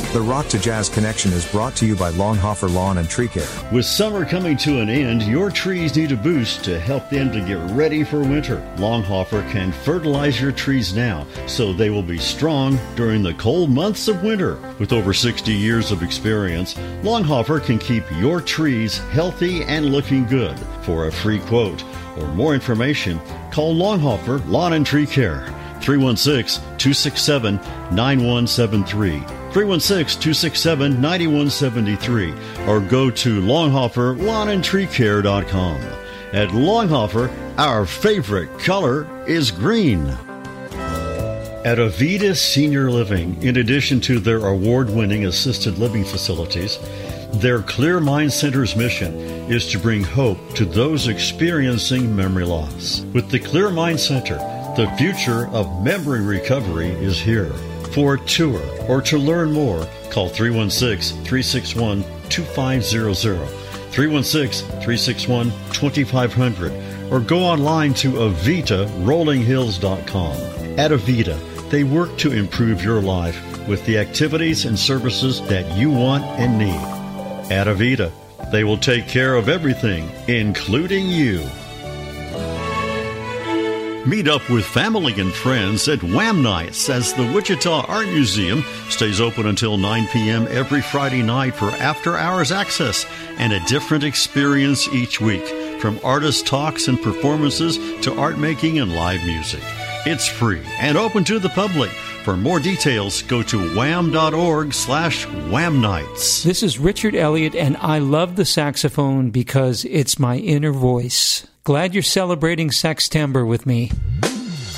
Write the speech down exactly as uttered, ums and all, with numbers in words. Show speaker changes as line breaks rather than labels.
The Rock to Jazz Connection is brought to you by Longhofer Lawn and Tree Care.
With summer coming to an end, your trees need a boost to help them to get ready for winter. Longhofer can fertilize your trees now so they will be strong during the cold months of winter. With over sixty years of experience, Longhofer can keep your trees healthy and looking good. For a free quote or more information, call Longhofer Lawn and Tree Care, three one six, two six seven, nine one seven three. three one six, two six seven, nine one seven three, or go to longhofer lawn and tree care dot com. At Longhofer, our favorite color is green. At Avita Senior Living, in addition to their award-winning assisted living facilities, their Clear Mind Center's mission is to bring hope to those experiencing memory loss. With the Clear Mind Center, the future of memory recovery is here. For a tour or to learn more, call three one six, three six one, two five zero zero, three one six, three six one, two five zero zero, or go online to avita rolling hills dot com. At Avita, they work to improve your life with the activities and services that you want and need. At Avita, they will take care of everything, including you. Meet up with family and friends at Wham Nights as the Wichita Art Museum stays open until nine p.m. every Friday night for after-hours access and a different experience each week, from artist talks and performances to art making and live music. It's free and open to the public. For more details, go to wham.org slash wham nights.
This is Richard Elliott, and I love the saxophone because it's my inner voice. Glad you're celebrating Sextember with me.